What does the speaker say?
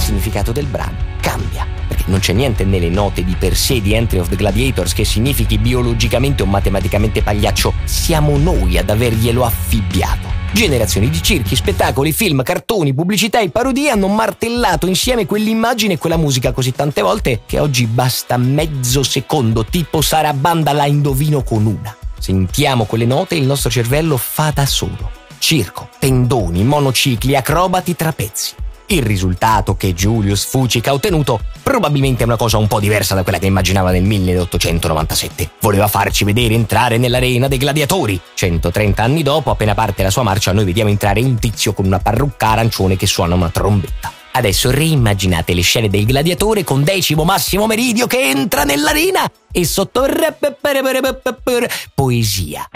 significato del brano cambia, perché non c'è niente nelle note di per sé di Entry of the Gladiators che significhi biologicamente o matematicamente pagliaccio. Siamo noi ad averglielo affibbiato. Generazioni di circhi, spettacoli, film, cartoni, pubblicità e parodie hanno martellato insieme quell'immagine e quella musica così tante volte che oggi basta mezzo secondo, tipo Sarabanda la indovino con una. Sentiamo quelle note e il nostro cervello fa da solo. Circo, tendoni, monocicli, acrobati, trapezi. Il risultato che Julius Fucik ha ottenuto probabilmente è una cosa un po' diversa da quella che immaginava nel 1897. Voleva farci vedere entrare nell'arena dei gladiatori. 130 anni dopo, appena parte la sua marcia, noi vediamo entrare un tizio con una parrucca arancione che suona una trombetta. Adesso reimmaginate le scene del gladiatore con Decimo Massimo Meridio che entra nell'arena e sotto poesia.